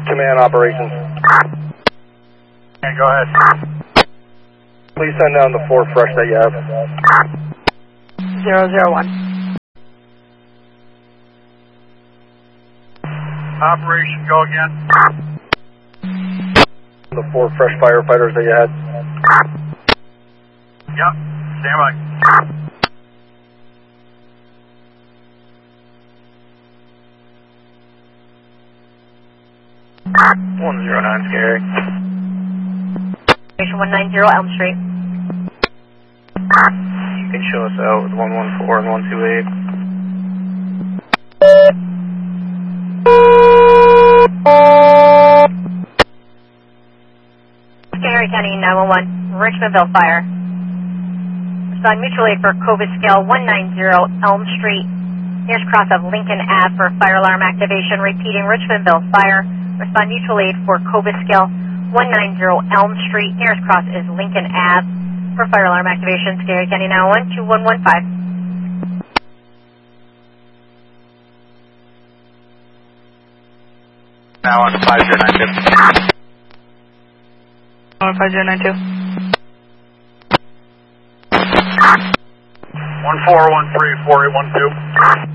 Command operations. Okay, go ahead. Please send down the 4 fresh that you have. 001. Operation, go again. The 4 fresh firefighters that you had. Yep, stand by. 109 Scary. Station 190 Elm Street. You can show us out with 114 and 128. Scary County 911, Richmondville Fire. Respond mutual aid for COVID scale 190 Elm Street, nearest cross of Lincoln Ave for fire alarm activation. Repeating, Richmondville Fire. Respond mutual aid for COVID scale 190 Elm Street, nearest cross is Lincoln Ave for fire alarm activation. Scary County 911, 2115. Now on 5092. On 5092. 14134812.